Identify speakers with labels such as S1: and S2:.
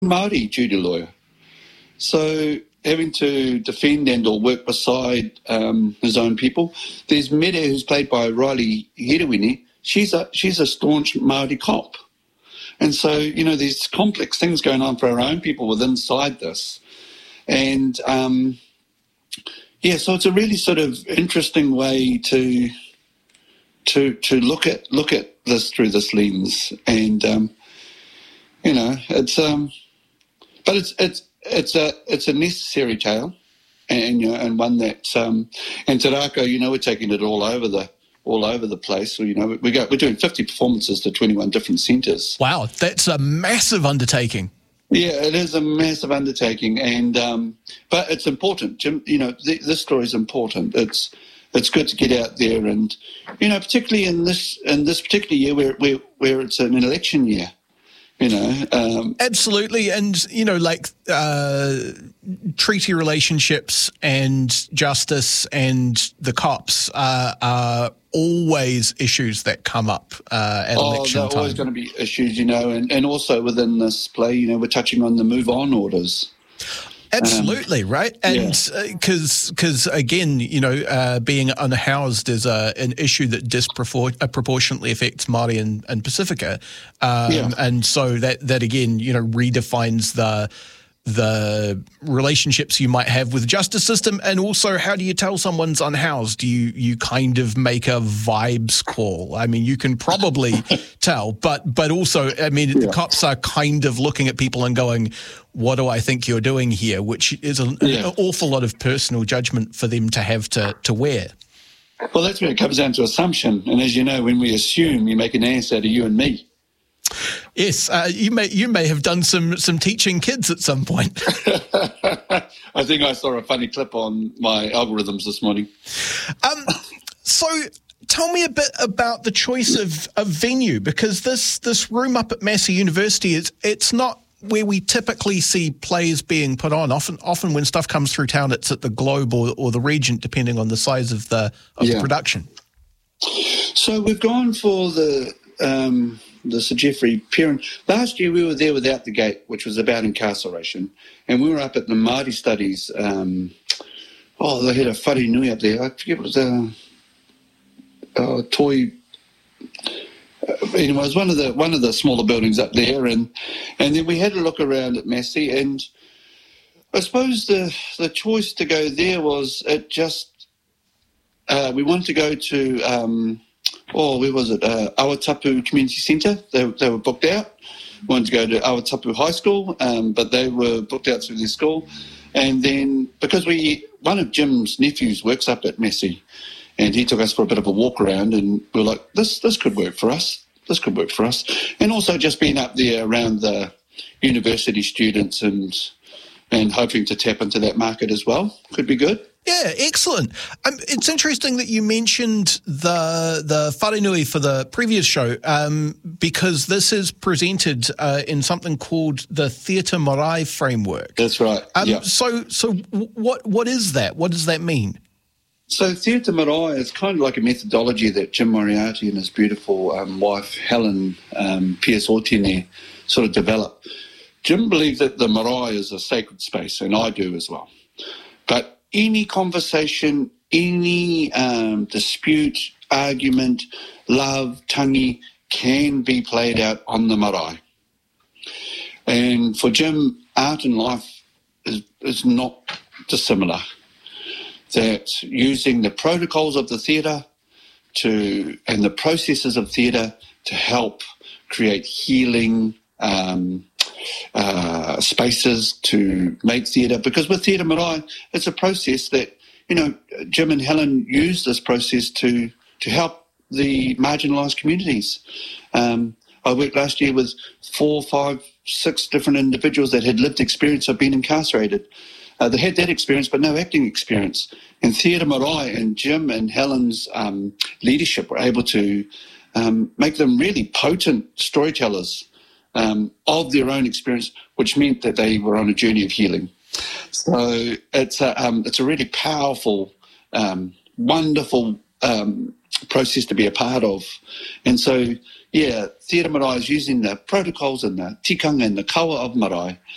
S1: Māori Judy lawyer. So having to defend and or work beside his own people. There's Mere, who's played by Riley Herewini. She's a staunch Māori cop. And so, there's complex things going on for our own people within inside this. And, so it's a really sort of interesting way to look at this through this lens. And, but it's a necessary tale, and one that and Te Rākau, we're taking it all over the place. So, we're doing 50 performances to 21 different centres.
S2: Wow, that's a massive undertaking.
S1: Yeah, it is a massive undertaking, and but it's important, Jim. This story is important. It's good to get out there, and particularly in this particular year where it's an election year.
S2: Absolutely. And, treaty relationships and justice and the cops are always issues that come up at election time.
S1: There are always going to be issues, and also within this play, we're touching on the move on orders.
S2: Absolutely, right? And because again, being unhoused is an issue that disproportionately affects Māori and Pacifica. And so that again, redefines the relationships you might have with the justice system, and also how do you tell someone's unhoused? You kind of make a vibes call. I mean, you can probably tell, but also, the cops are kind of looking at people and going, what do I think you're doing here? Which is an awful lot of personal judgment for them to have to wear.
S1: Well, that's where it comes down to assumption. And as you know, when we assume, you make an ass out of you and me.
S2: Yes, you may have done some teaching kids at some point.
S1: I think I saw a funny clip on my algorithms this morning.
S2: So tell me a bit about the choice of venue, because this room up at Massey University it's not where we typically see plays being put on. Often when stuff comes through town, it's at the Globe or the Regent, depending on the size of the production.
S1: So we've gone for the Sir Geoffrey Perrin. Last year we were there without the gate, which was about incarceration, and we were up at the Māori Studies. They had a whare nui up there. I forget what it was. Toy. Anyway, it was one of the smaller buildings up there, and then we had a look around at Massey, and I suppose the choice to go there was we wanted to go to. Where was it? Awatapu Community Centre. They were booked out. We wanted to go to Awatapu High School, but they were booked out through their school. And then, because one of Jim's nephews works up at Massey, and he took us for a bit of a walk around, and we were like, this could work for us. This could work for us. And also just being up there around the university students and hoping to tap into that market as well could be good.
S2: Yeah, excellent. It's interesting that you mentioned the whare nui for the previous show, because this is presented in something called the Theatre Marae framework.
S1: That's right.
S2: So what is that? What does that mean?
S1: So Theatre Marae is kind of like a methodology that Jim Moriarty and his beautiful wife Helen Pierce-Otene sort of developed. Jim believes that the marae is a sacred space, and I do as well. But any conversation, any dispute, argument, love, tangi can be played out on the marae. And for Jim, art and life is not dissimilar. That using the protocols of the theatre and the processes of theatre to help create healing spaces to make theatre, because with Theatre Marae, it's a process that, Jim and Helen use this process to help the marginalised communities. I worked last year with 4, 5, 6 different individuals that had lived experience of being incarcerated. They had that experience, but no acting experience. And Theatre Marae and Jim and Helen's leadership were able to make them really potent storytellers of their own experience, which meant that they were on a journey of healing. So it's a really powerful, wonderful process to be a part of. And so, Theatre Marae is using the protocols and the tikanga and the kawa of marae